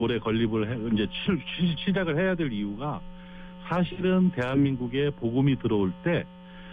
올해 건립을 이제 시작을 해야 될 이유가 사실은 대한민국에 복음이 들어올 때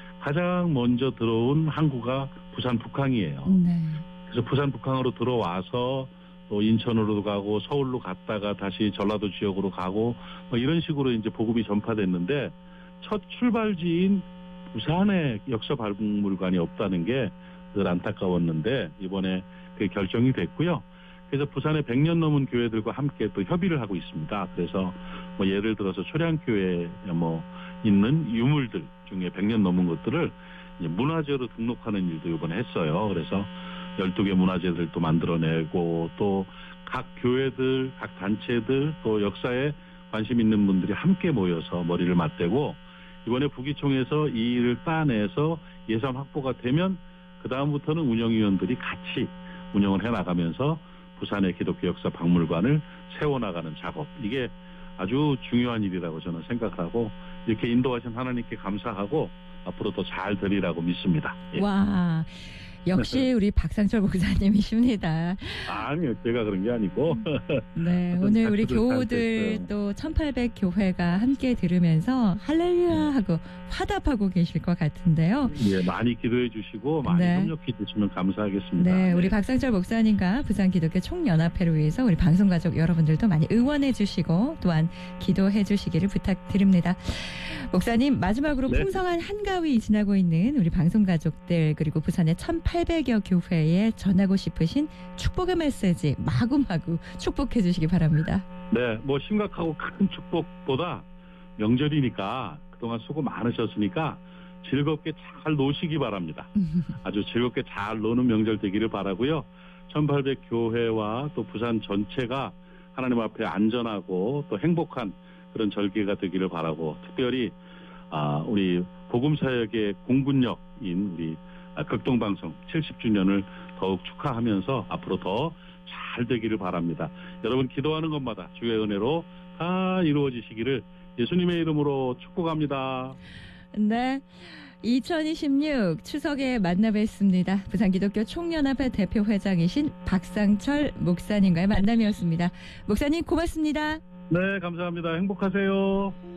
가장 먼저 들어온 항구가 부산 북항이에요. 네. 그래서 부산 북항으로 들어와서 또 인천으로도 가고 서울로 갔다가 다시 전라도 지역으로 가고 뭐 이런 식으로 이제 복음이 전파됐는데 첫 출발지인 부산에 역사 박물관이 없다는 게 늘 안타까웠는데 이번에 그 결정이 됐고요. 그래서 부산에 100년 넘은 교회들과 함께 또 협의를 하고 있습니다. 그래서 뭐 예를 들어서 초량교회에 뭐 있는 유물들 중에 100년 넘은 것들을 이제 문화재로 등록하는 일도 이번에 했어요. 그래서 12개 문화재들도 만들어내고 또 각 교회들, 각 단체들 또 역사에 관심 있는 분들이 함께 모여서 머리를 맞대고 이번에 부기총에서 이 일을 따내서 예산 확보가 되면 그 다음부터는 운영위원들이 같이 운영을 해나가면서 부산의 기독교 역사 박물관을 세워나가는 작업 이게 아주 중요한 일이라고 저는 생각을 하고 이렇게 인도하신 하나님께 감사하고 앞으로 더 잘 되리라고 믿습니다. 예. 와, 역시 우리 박상철 목사님이십니다. 아니요, 제가 그런 게 아니고. 네, 오늘 우리 교우들 또 1800 교회가 함께 들으면서 할렐루야 하고 화답하고 계실 것 같은데요. 예, 많이 기도해 주시고 많이 네. 협력해 주시면 감사하겠습니다. 네, 우리 박상철 목사님과 부산기독교 총연합회를 위해서 우리 방송가족 여러분들도 많이 응원해 주시고 또한 기도해 주시기를 부탁드립니다. 목사님, 마지막으로 네. 풍성한 한가위 지나고 있는 우리 방송가족들 그리고 부산의 1800여 교회에 전하고 싶으신 축복의 메시지 마구마구 축복해 주시기 바랍니다. 네, 뭐 심각하고 큰 축복보다 명절이니까 그동안 수고 많으셨으니까 즐겁게 잘 노시기 바랍니다. 아주 즐겁게 잘 노는 명절 되기를 바라고요. 1800 교회와 또 부산 전체가 하나님 앞에 안전하고 또 행복한 그런 절기가 되기를 바라고 특별히 우리 복음사역의 공분력인 우리 극동방송 70주년을 더욱 축하하면서 앞으로 더 잘 되기를 바랍니다. 여러분 기도하는 것마다 주의 은혜로 다 이루어지시기를 예수님의 이름으로 축복합니다. 네. 2026 추석에 만나 뵙습니다. 부산기독교 총연합회 대표회장이신 박상철 목사님과의 만남이었습니다. 목사님 고맙습니다. 네, 감사합니다. 행복하세요.